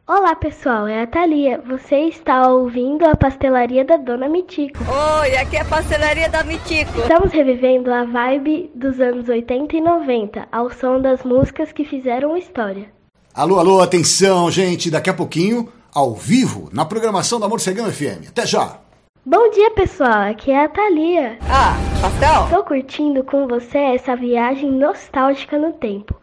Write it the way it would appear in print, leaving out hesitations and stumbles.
Olá pessoal, é a Thalia. Você está ouvindo a pastelaria da Dona Mitico. Oi, aqui é a pastelaria da Mitico. Estamos revivendo a vibe dos anos 80 e 90, ao som das músicas que fizeram história. Alô, alô, atenção, gente. Daqui a pouquinho, ao vivo, na programação da Morcegão FM. Até já! Bom dia pessoal, aqui é a Thalia. Ah, pastel? Estou curtindo com você essa viagem nostálgica no tempo.